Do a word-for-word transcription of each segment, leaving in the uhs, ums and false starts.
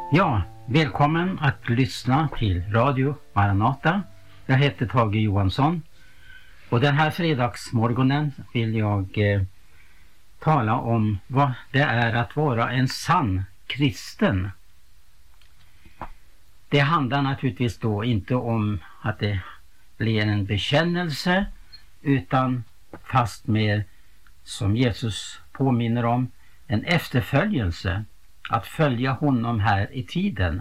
Ja, välkommen att lyssna till Radio Maranata. Jag heter Tage Johansson och den här fredagsmorgonen vill jag eh, tala om vad det är att vara en sann kristen. Det handlar naturligtvis då inte om att det blir en bekännelse utan fastmer, som Jesus påminner om, en efterföljelse. Att följa honom här i tiden.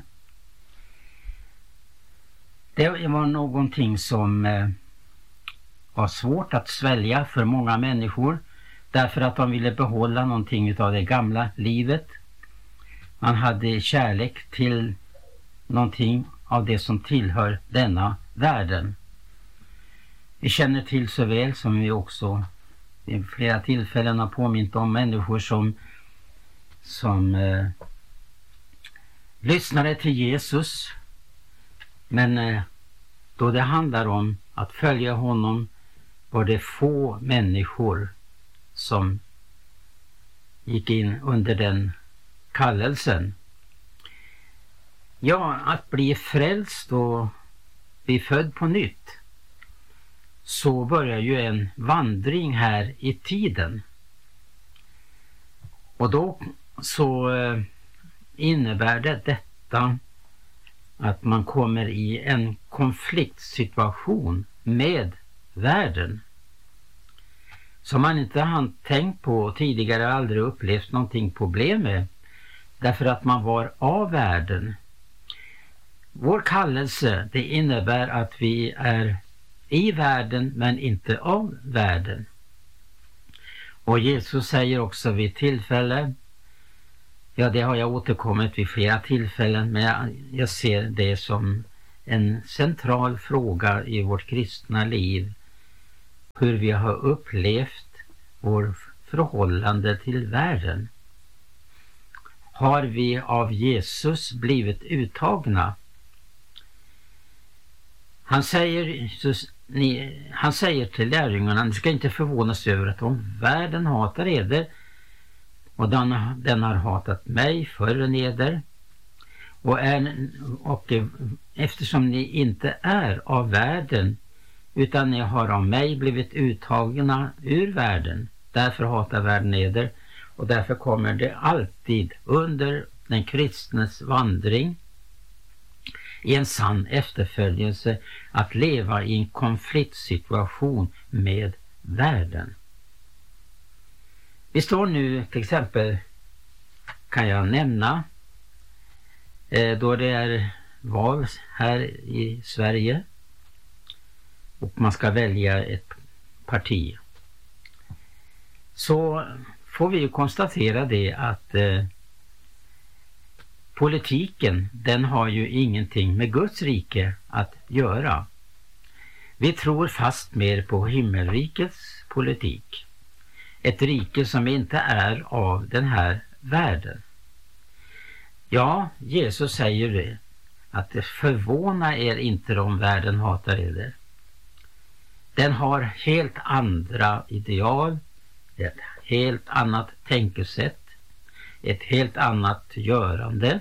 Det var någonting som eh, var svårt att svälja för många människor. Därför att de ville behålla någonting av det gamla livet. Man hade kärlek till någonting av det som tillhör denna världen. Vi känner till så väl, som vi också vid flera tillfällen har påmint om, människor som som eh, lyssnade till Jesus, men eh, då det handlar om att följa honom var det få människor som gick in under den kallelsen. Ja, att bli frälst och bli född på nytt, så börjar ju en vandring här i tiden. Och då så eh, innebär det detta att man kommer i en konfliktsituation med världen som man inte har tänkt på och tidigare aldrig upplevt någonting problem med, därför att man var av världen. Vår kallelse, det innebär att vi är i världen men inte av världen. Och Jesus säger också vid tillfälle, ja, det har jag återkommit vid flera tillfällen, men jag, jag ser det som en central fråga i vårt kristna liv, hur vi har upplevt vår förhållande till världen. Har vi av Jesus blivit uttagna? Han säger, Jesus, ni, han säger till lärjungarna, ni ska inte förvånas över att om världen hatar eder, och den, den har hatat mig förr än eder, och, är, och eftersom ni inte är av världen utan ni har av mig blivit uttagna ur världen, därför hatar världen eder, och därför kommer det alltid under den kristnes vandring i en sann efterföljelse att leva i en konfliktsituation med världen. Vi står nu, till exempel kan jag nämna, eh, då det är val här i Sverige och man ska välja ett parti, så får vi ju konstatera det att eh, politiken, den har ju ingenting med Guds rike att göra. Vi tror fast mer på himmelrikets politik. Ett rike som inte är av den här världen. Ja, Jesus säger det, att det förvånar er inte om världen hatar er. Den har helt andra ideal, ett helt annat tänkesätt, ett helt annat görande.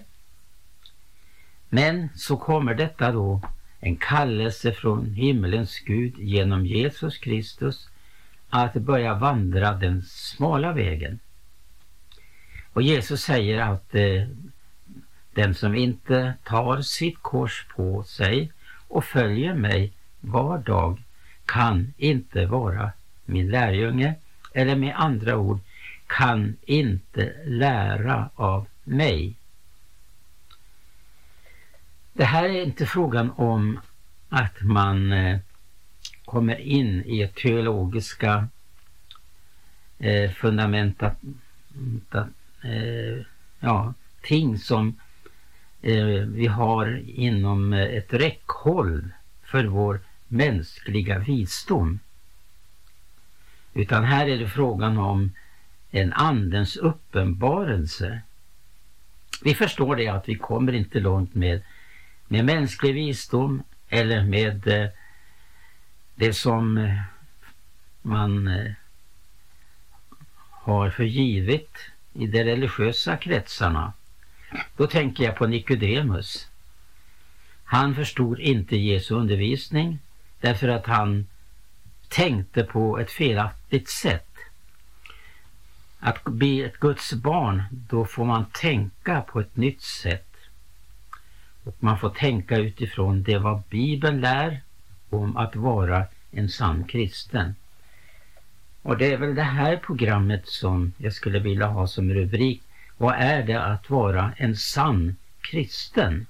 Men så kommer detta då en kallelse från himmelens Gud genom Jesus Kristus att börja vandra den smala vägen. Och Jesus säger att eh, den som inte tar sitt kors på sig och följer mig var dag kan inte vara min lärjunge, eller med andra ord kan inte lära av mig. Det här är inte frågan om att man eh, kommer in i ett teologiska eh, fundamenta eh, ja, ting som eh, vi har inom ett räckhåll för vår mänskliga visdom. Utan här är det frågan om en andens uppenbarelse. Vi förstår det att vi kommer inte långt med, med mänsklig visdom eller med eh, det som eh, man eh, har för givet i de religiösa kretsarna. Då tänker jag på Nikodemus. Han förstod inte Jesu undervisning därför att han tänkte på ett felaktigt sätt. Att bli ett Guds barn, då får man tänka på ett nytt sätt. Och man får tänka utifrån det vad Bibeln lär om att vara en sann kristen. Och det är väl det här programmet som jag skulle vilja ha som rubrik. Vad är det att vara en sann kristen?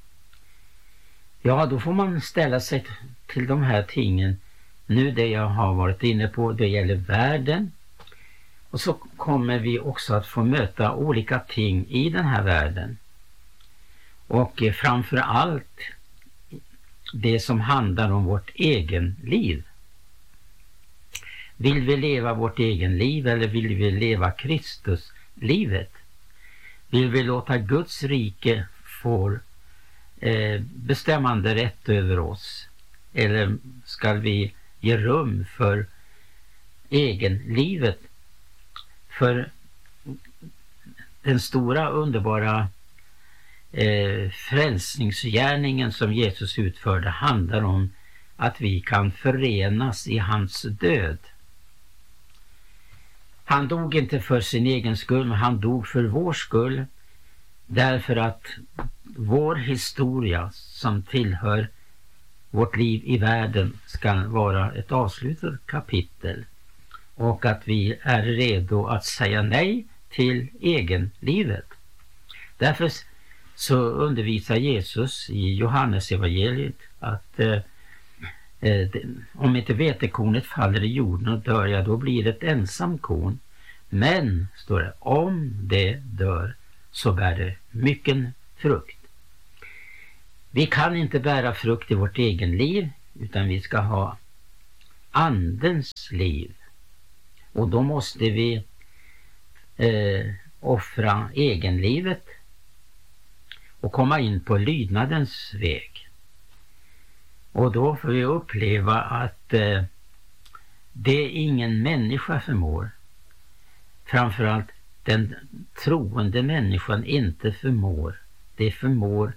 Ja, då får man ställa sig till de här tingen. Nu det jag har varit inne på, det gäller världen. Och så kommer vi också att få möta olika ting i den här världen. Och framför allt det som handlar om vårt egen liv. Vill vi leva vårt egen liv eller vill vi leva Kristuslivet? Vill vi låta Guds rike få eh, bestämmande rätt över oss? Eller ska vi ge rum för egenlivet? För den stora underbara eh, frälsningsgärningen som Jesus utförde handlar om att vi kan förenas i hans död. Han dog inte för sin egen skull, men han dog för vår skull, därför att vår historia som tillhör vårt liv i världen ska vara ett avslutat kapitel, och att vi är redo att säga nej till egenlivet. Därför så undervisar Jesus i Johannes evangeliet att eh, eh, om inte vetekornet faller i jorden och dör, ja, då blir det ett ensam korn. Men, står det, om det dör så bär det mycken frukt. Vi kan inte bära frukt i vårt egen liv, utan vi ska ha andens liv. Och då måste vi eh, offra egenlivet och komma in på lydnadens väg. Och då får vi uppleva att eh, det ingen människa förmår, framförallt den troende människan inte förmår, det förmår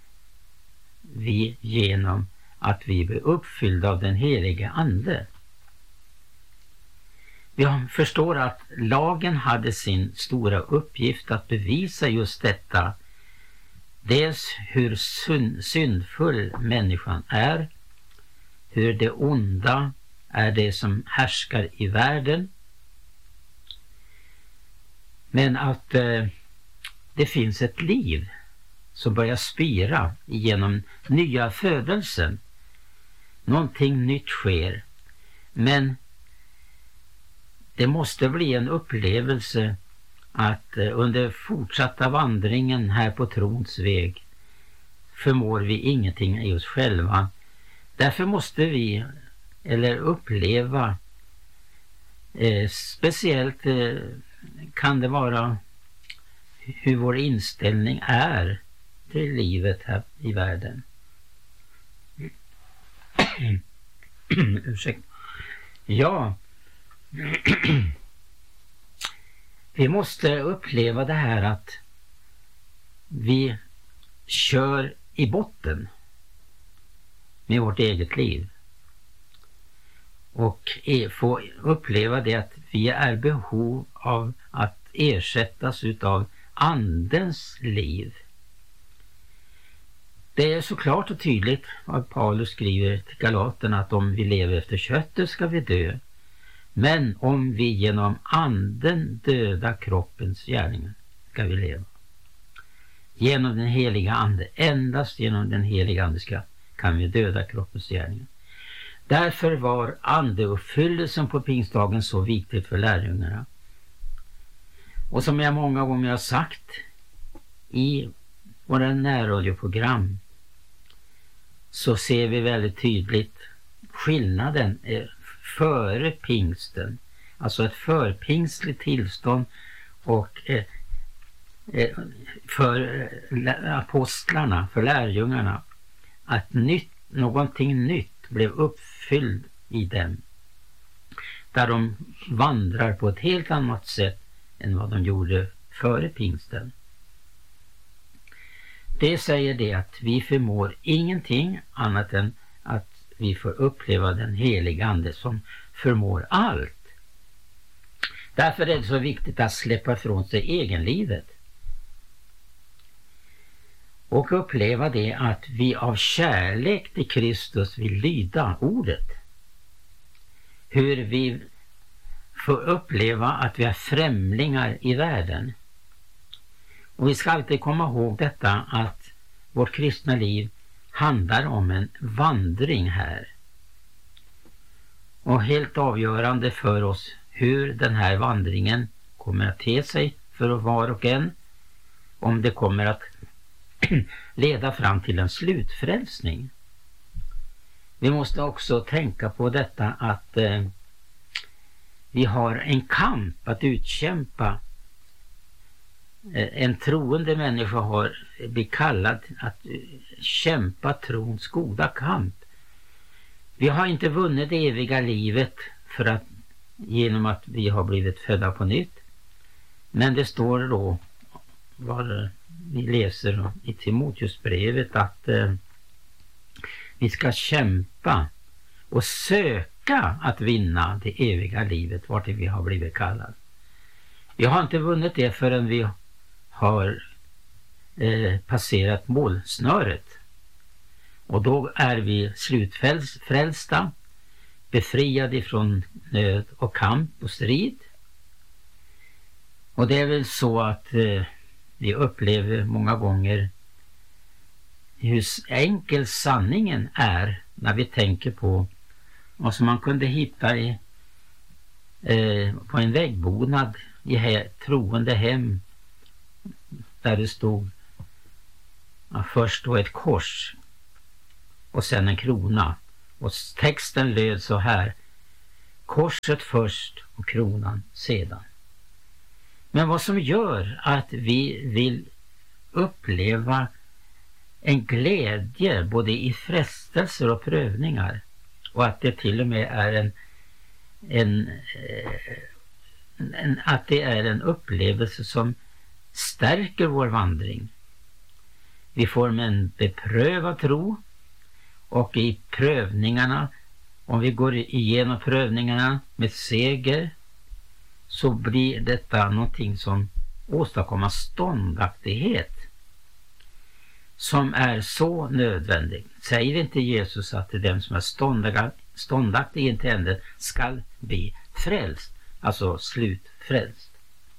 vi genom att vi blir uppfyllda av den helige ande. Vi förstår att lagen hade sin stora uppgift att bevisa just detta. Dels hur syndfull människan är, hur det onda är det som härskar i världen, men att eh, det finns ett liv som börjar spira genom nya födelsen. Någonting nytt sker, men det måste bli en upplevelse att eh, under fortsatta vandringen här på trons väg förmår vi ingenting i oss själva. Därför måste vi eller uppleva eh, speciellt eh, kan det vara hur vår inställning är till livet här i världen. Ursäkta. Ja, vi måste uppleva det här att vi kör i botten med vårt eget liv och få uppleva det att vi är behov av att ersättas utav andens liv. Det är så klart och tydligt vad Paulus skriver till Galaterna, att om vi lever efter köttet ska vi dö. Men om vi genom anden döda kroppens gärningar ska vi leva. Genom den heliga ande, endast genom den heliga andes kraft kan vi döda kroppens gärningar. Därför var andeuppfyllelsen på pingstdagen så viktigt för lärjungarna. Och som jag många gånger har sagt i våra närradioprogram, så ser vi väldigt tydligt skillnaden före pingsten, alltså ett förpingstligt tillstånd, och eh, eh, för apostlarna, för lärjungarna, att nytt, någonting nytt blev uppfylld i dem, där de vandrar på ett helt annat sätt än vad de gjorde före pingsten. Det säger det att vi förmår ingenting annat än att vi får uppleva den heliga ande som förmår allt. Därför är det så viktigt att släppa ifrån sig egenlivet och uppleva det att vi av kärlek till Kristus vill lyda ordet. Hur vi får uppleva att vi är främlingar i världen. Och vi ska alltid komma ihåg detta att vårt kristna liv handlar om en vandring här. Och helt avgörande för oss hur den här vandringen kommer att te sig för var och en, om det kommer att leda fram till en slutfrälsning. Vi måste också tänka på detta att eh, vi har en kamp att utkämpa. Eh, en troende människa har blivit kallad att kämpa trons goda kamp. Vi har inte vunnit det eviga livet för att, genom att vi har blivit födda på nytt. Men det står då, vad vi läser i Timoteusbrevet, att eh, vi ska kämpa och söka att vinna det eviga livet vart vi har blivit kallade. Vi har inte vunnit det förrän vi har eh, passerat målsnöret. Och då är vi slutfrälsta, befriade från nöd och kamp och strid. Och det är väl så att eh, vi upplever många gånger hur enkel sanningen är när vi tänker på vad som man kunde hitta i, eh, på en väggbonad i he, troende hem, där det stod ja, först då ett kors och sen en krona. Och texten löd så här: korset först och kronan sedan. Men vad som gör att vi vill uppleva en glädje både i frestelser och prövningar, och att det till och med är en, en, en att det är en upplevelse som stärker vår vandring. Vi får med en beprövad tro, och i prövningarna, om vi går igenom prövningarna med seger, så blir detta någonting som åstadkommer ståndaktighet, som är så nödvändig. Säger inte Jesus att det är den som är ståndaktig inte ändå skall bli frälst, alltså slutfrälst.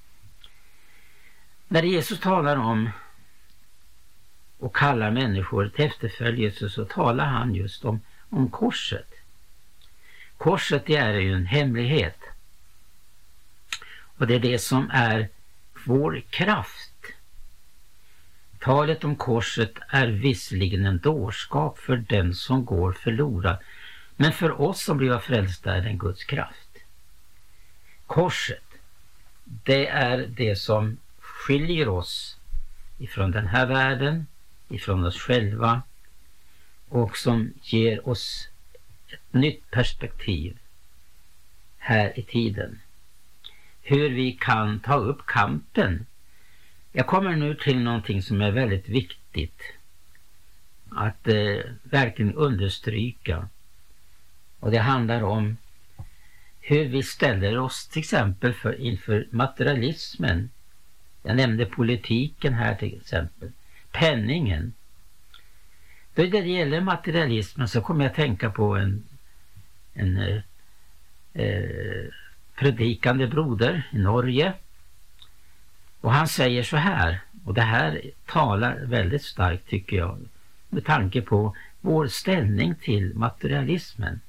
När Jesus talar om och kallar människor till efterföljelse, så talar han just om, om korset. Korset, det är ju en hemlighet. Och det är det som är vår kraft. Talet om korset är visserligen en dårskap för den som går förlorad, men för oss som blir frälsta är den Guds kraft. Korset, det är det som skiljer oss ifrån den här världen, ifrån oss själva, och som ger oss ett nytt perspektiv här i tiden. Hur vi kan ta upp kampen. Jag kommer nu till någonting som är väldigt viktigt att eh, verkligen understryka. Och det handlar om hur vi ställer oss till exempel för, inför materialismen. Jag nämnde politiken här till exempel. Penningen. Då det gäller materialismen så kommer jag att tänka på en, en eh, eh, predikande broder i Norge. Och han säger så här, och det här talar väldigt starkt tycker jag, med tanke på vår ställning till materialismen.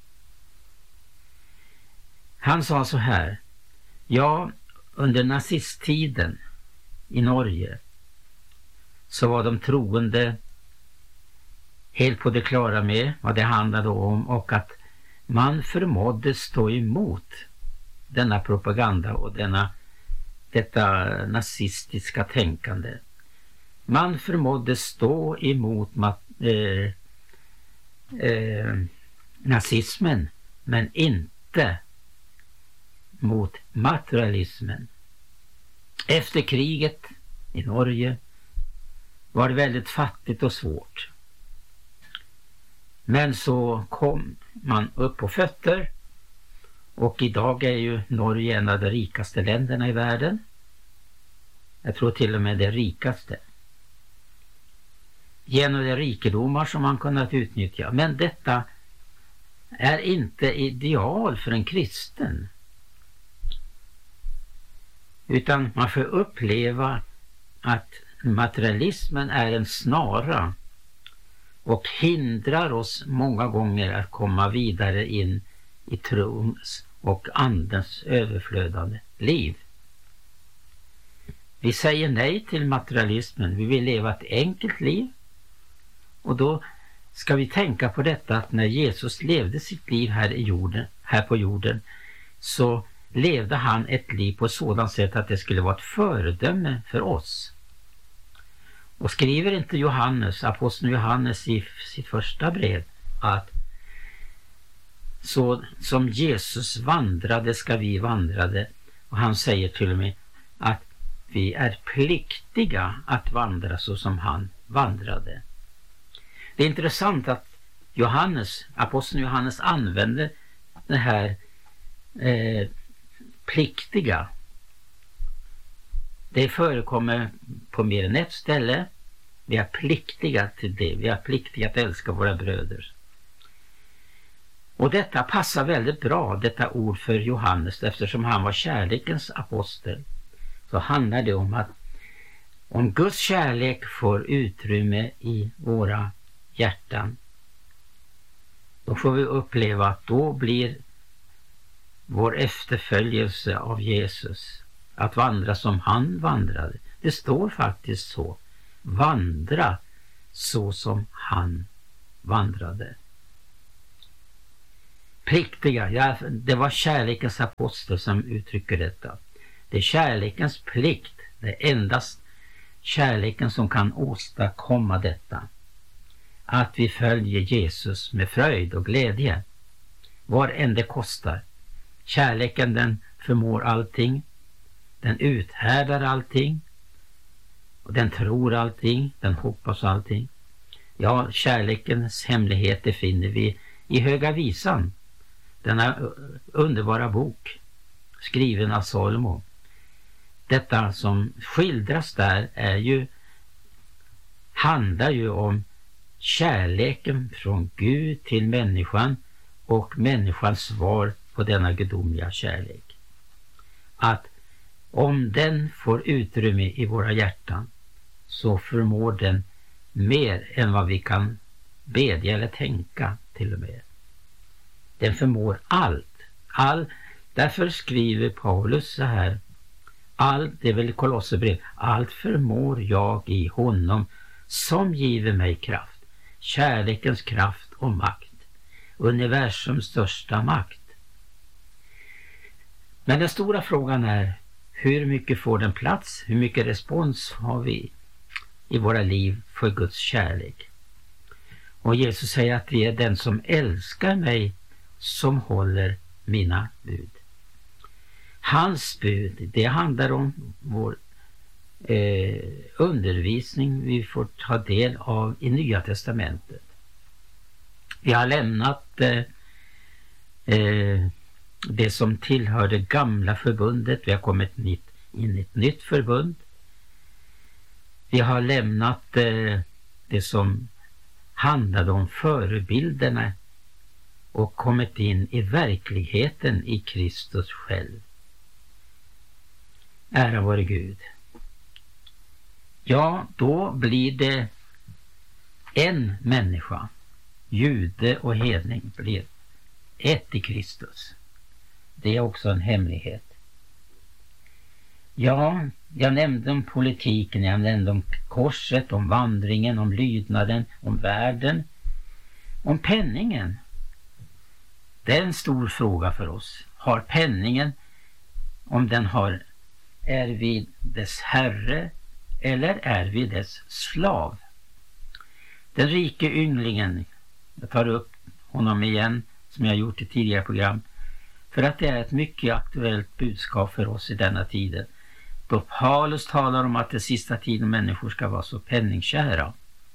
Han sa så här: ja, under nazisttiden i Norge så var de troende helt på det klara med vad det handlade om, och att man förmådde stå emot denna propaganda och denna, detta nazistiska tänkande. Man förmådde stå emot eh, eh, nazismen, men inte mot materialismen. Efter kriget i Norge var det väldigt fattigt och svårt. Men så kom man upp på fötter, och idag är ju Norge en av de rikaste länderna i världen. Jag tror till och med det rikaste. Genom de rikedomar som man kunnat utnyttja. Men detta är inte ideal för en kristen. Utan man får uppleva att materialismen är en snara och hindrar oss många gånger att komma vidare in i trons och andens överflödande liv. Vi säger nej till materialismen. Vi vill leva ett enkelt liv. Och då ska vi tänka på detta, att när Jesus levde sitt liv här, i jorden, här på jorden, så levde han ett liv på ett sådant sätt att det skulle vara ett föredöme för oss. Och skriver inte Johannes, aposteln Johannes i sitt första brev, att så som Jesus vandrade ska vi vandrade, och han säger till och med att vi är pliktiga att vandra så som han vandrade. Det är intressant att Johannes, aposteln Johannes, använder det här eh, pliktiga. Det förekommer på mer än ett ställe. Vi är pliktiga till det. Vi är pliktiga att älska våra bröder. Och detta passar väldigt bra, detta ord, för Johannes, eftersom han var kärlekens apostel. Så handlar det om att om Guds kärlek får utrymme i våra hjärtan, då får vi uppleva att då blir vår efterföljelse av Jesus att vandra som han vandrade. Det står faktiskt så. Vandra så som han vandrade. Pliktiga, ja, det var kärlekens apostel som uttrycker detta. Det är kärlekens plikt. Det är endast kärleken som kan åstadkomma detta. Att vi följer Jesus med fröjd och glädje. Vad än det kostar. Kärleken, den förmår allting. Den uthärdar allting. Och den tror allting. Den hoppas allting. Ja, kärlekens hemligheter finner vi i Höga visan. Denna underbara bok skriven av Salomo. Detta som skildras där är ju, handlar ju om kärleken från Gud till människan och människans svar på denna gudomliga kärlek. Att om den får utrymme i våra hjärtan, så förmår den mer än vad vi kan bedja eller tänka till och med. Den förmår allt. All, därför skriver Paulus så här. Allt, det är väl Kolosserbrev. Allt förmår jag i honom som giver mig kraft. Kärlekens kraft och makt. Universums största makt. Men den stora frågan är, hur mycket får den plats? Hur mycket respons har vi i våra liv för Guds kärlek? Och Jesus säger att det är den som älskar mig som håller mina bud. Hans bud, det handlar om vår eh, undervisning vi får ta del av i Nya testamentet. Vi har lämnat eh, eh, det som tillhör det gamla förbundet. Vi har kommit in i ett nytt förbund. Vi har lämnat eh, det som handlade om förebilderna och kommit in i verkligheten i Kristus själv. Ära vare Gud. Ja, då blir det en människa, jude och hedning, blir ett i Kristus. Det är också en hemlighet. Ja, jag nämnde om politiken, jag nämnde om korset, om vandringen, om lydnaden, om världen, om penningen. Det är en stor fråga för oss. Har penningen, om den har, är vi dess herre eller är vi dess slav? Den rike ynglingen, jag tar upp honom igen som jag gjort i tidigare program, för att det är ett mycket aktuellt budskap för oss i denna tiden. då Paulus talar om att det sista tiden människor ska vara så penningkära.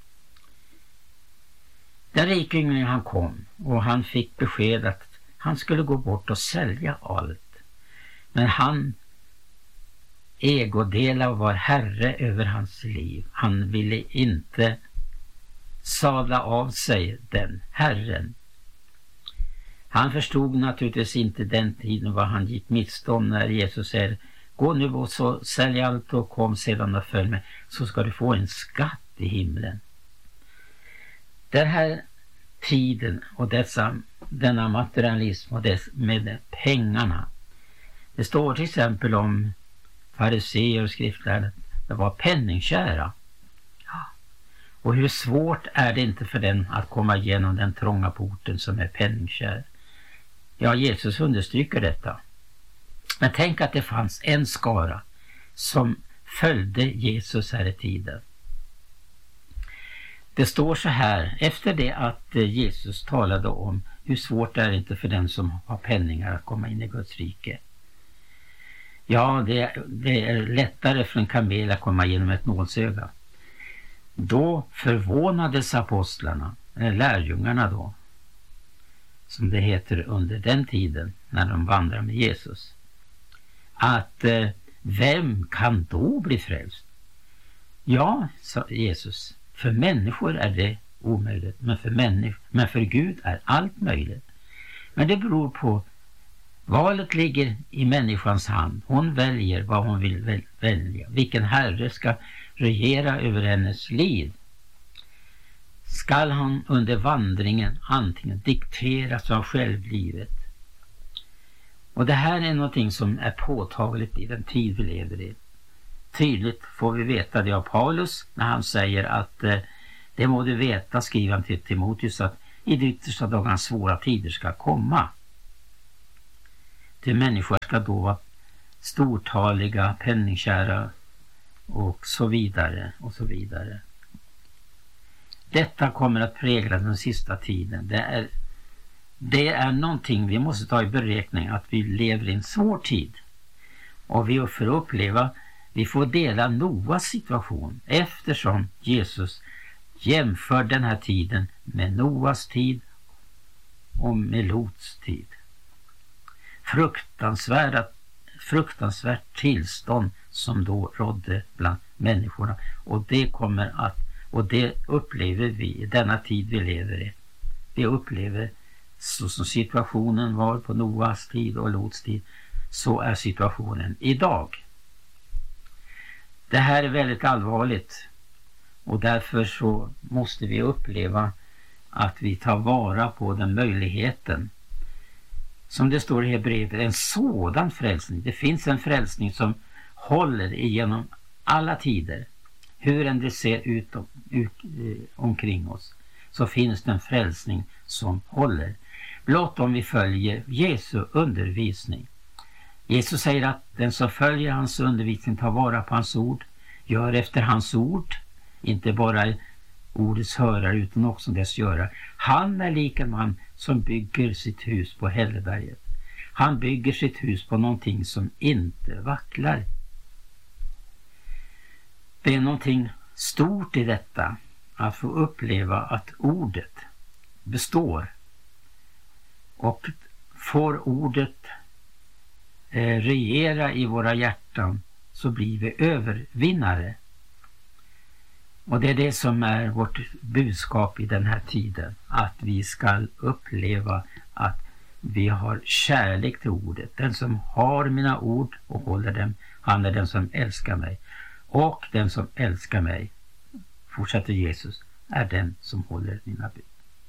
Den rike ynglingen han kom och han fick besked att han skulle gå bort och sälja allt. Men han ägodela och var herre över hans liv. Han ville inte sadla av sig den herren. Han förstod naturligtvis inte den tiden vad han gick miste om när Jesus säger: gå nu och så sälj allt och kom sedan och följ mig, så ska du få en skatt i himlen. Den här tiden och dessa, denna materialism och dess, med pengarna. Det står till exempel om fariseer och skriftlärare. Det var penningkära. Ja. Och hur svårt är det inte för den att komma igenom den trånga porten som är penningkär. Ja, Jesus understryker detta. Men tänk att det fanns en skara som följde Jesus här i tiden. Det står så här, efter det att Jesus talade om hur svårt det är inte för den som har penningar att komma in i Guds rike. Ja, det, det är lättare för en kamel att komma igenom ett nålsöga. Då förvånades apostlarna, eller lärjungarna då, som det heter under den tiden när de vandrar med Jesus, att eh, vem kan då bli frälst? Ja, sa Jesus, för människor är det omöjligt, men för, människ- men för Gud är allt möjligt. Men det beror på, valet ligger i människans hand. Hon väljer vad hon vill väl- välja. Vilken herre ska regera över hennes liv? Skall han under vandringen antingen dikteras av självlivet? Och det här är någonting som är påtagligt i den tid vi lever i. Tydligt får vi veta det av Paulus när han säger att eh, det må du veta, skriver han till Timoteus, att i de yttersta dagarna svåra tider ska komma. De människor ska då vara stortaliga, penningkära och så vidare och så vidare. Detta kommer att prägla den sista tiden. Det är, det är någonting vi måste ta i beräkning, att vi lever i en svår tid. Och vi får uppleva, vi får dela Noas situation, eftersom Jesus jämför den här tiden med Noas tid och med Lots tid. Fruktansvärda, fruktansvärt tillstånd som då rådde bland människorna. Och det kommer att, och det upplever vi i denna tid vi lever i. Vi upplever så som situationen var på Noas tid och Lots tid, så är situationen idag. Det här är väldigt allvarligt, och därför så måste vi uppleva att vi tar vara på den möjligheten. Som det står i Hebreerbrevet, en sådan frälsning. Det finns en frälsning som håller igenom alla tider. Hur än det ser ut, om, ut eh, omkring oss, så finns det en frälsning som håller. Blott om vi följer Jesu undervisning. Jesus säger att den som följer hans undervisning tar vara på hans ord, gör efter hans ord, inte bara ordets hörare utan också dess görare. Han är lika man som bygger sitt hus på Hälleberget. Han bygger sitt hus på någonting som inte vacklar. Det är någonting stort i detta, att få uppleva att ordet består. Och får ordet eh, regera i våra hjärtan, så blir vi övervinnare. Och det är det som är vårt budskap i den här tiden. Att vi ska uppleva att vi har kärlek till ordet. Den som har mina ord och håller dem, han är den som älskar mig. Och den som älskar mig, fortsätter Jesus, är den som håller mina bud.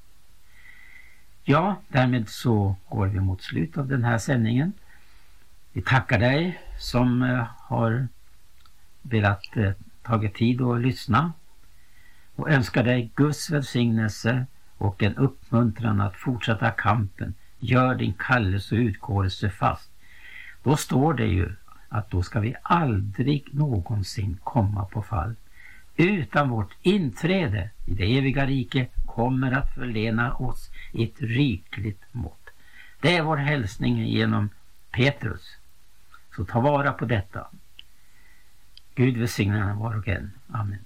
Ja, därmed så går vi mot slut av den här sändningen. Vi tackar dig som eh, har velat eh, tagit tid att lyssna, och önskar dig Guds välsignelse och en uppmuntran att fortsätta kampen. Gör din kallelse och utkårelse fast. Då står det ju att då ska vi aldrig någonsin komma på fall, utan vårt inträde i det eviga rike kommer att förlena oss ett rikligt mått. Det är vår hälsning genom Petrus. Så ta vara på detta. Gud välsigna var och en. Amen.